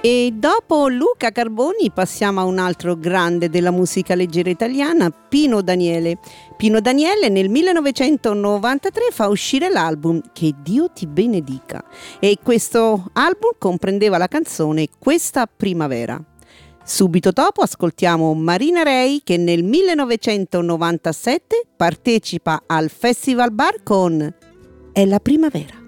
E dopo Luca Carboni passiamo a un altro grande della musica leggera italiana, Pino Daniele. Pino Daniele nel 1993 fa uscire l'album Che Dio ti benedica e questo album comprendeva la canzone Questa primavera. Subito dopo ascoltiamo Marina Rei che nel 1997 partecipa al Festival Bar con È la primavera.